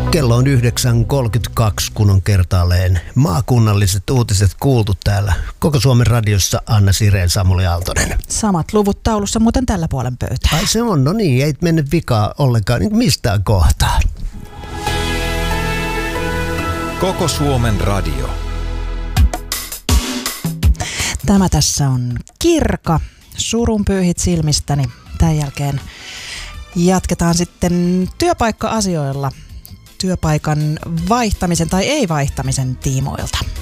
Kello on 9.32, kun on kertaalleen maakunnalliset uutiset kuultu täällä Koko Suomen radiossa. Anna Sireen, Samuli Aaltonen. Samat luvut taulussa muuten tällä puolen pöytää. Ai se on, no niin, ei mene vikaa ollenkaan niin mistään kohtaa. Koko Suomen radio. Tämä tässä on Kirka. Surun pyyhit silmistäni. Tämän jälkeen jatketaan sitten työpaikka-asioilla työpaikan vaihtamisen tai ei vaihtamisen tiimoilta.